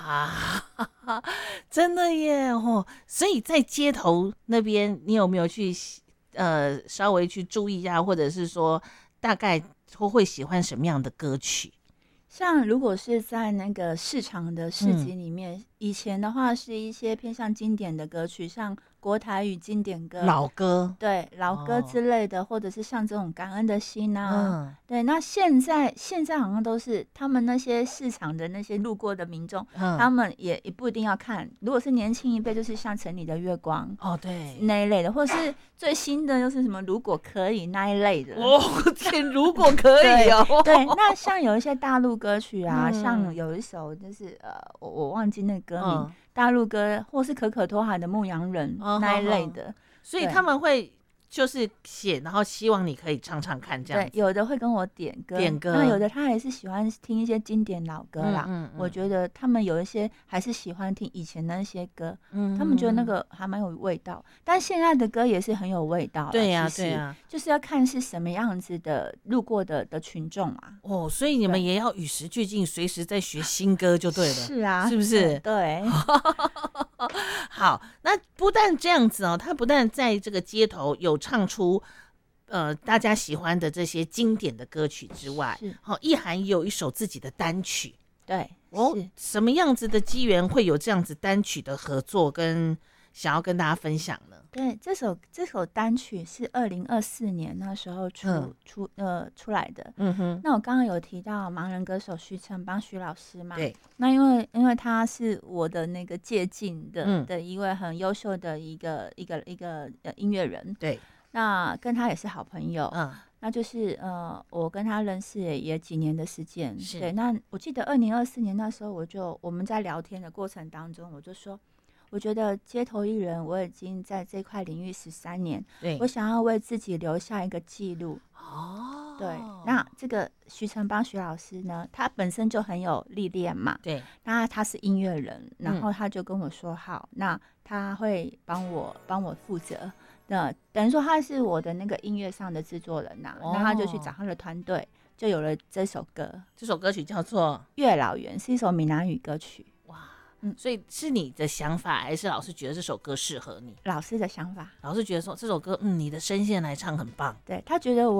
啊，真的耶哦！所以在街头那边，你有没有去稍微去注意一下，或者是说大概会喜欢什么样的歌曲？ 像如果是在那个市场的市嗯， 集里面，以前的话是一些偏向经典的歌曲，像国台语经典歌， 老歌对老歌哦， 之类的，或者是像这种感恩的心啊， 嗯对。那现在好像都是他们那些市场的那些路过的民众，他嗯， 们也不一定要看。如果是年轻一辈，就是像城里的月光哦对， 那一类的，或者是最新的又是什么如果可以那一类的。 哦天，如果可以对哦， 对，那像有一些大陆歌曲啊，像嗯有一首就是我忘记那个歌名， 嗯大陆歌或是可可托海的《牧羊人》 哦那一类好好， 的。 所以他对们会就是写，然后希望你可以唱唱看这样对， 子， 有的会跟我点歌， 点歌， 那有的他也是喜欢听一些经典老歌啦。我嗯， 觉得他们有一些还是喜欢听以前那些歌，他们觉得那嗯， 个还蛮有味道。但现在的歌也是很有味道啦， 对呀、 其实对呀、 就是要看是什么样子的路过的群众啊。 哦，所以你们对， 也要与时俱进，随时在学新歌就对了， 是啊， 是不是？ 对。 好，那不但这样子哦，他不但在这个街头有唱出大家喜欢的这些经典的歌曲之外， 是， 好、意涵也有一首自己的单曲对， 哦。 是， 什么样子的机缘会有这样子单曲的合作，跟想要跟大家分享呢？ 对，这首单曲是2024年那时候嗯出来的。 嗯哼， 那我刚刚有提到盲人歌手徐成邦徐老师嘛？ 对， 那因为他是我的那个借镜的嗯的一位很优秀的一个音乐人， 对， 那跟他也是好朋友。 嗯那就是我跟他认识也几年的时间。 是对，那我记得2024年那时候我们在聊天的过程当中，我就说。我觉得街头艺人，我已经在这块领域13年， 对， 我想要为自己留下一个记录。 哦， 对，那这个徐成邦徐老师呢，他本身就很有历练嘛， 对， 那他是音乐人，然后他就跟我说好，那他会帮我负责。那等于说他是我的那个音乐上的制作人呐、 哦那他就去找他的团队，就有了这首歌这首歌曲叫做 《月老圆》，是一首闽南语歌曲。 哇， 嗯所以是你的想法，还是老师觉得这首歌适合你？ 老师的想法， 老师觉得说这首歌，你的声线来唱很棒。 对他觉得我。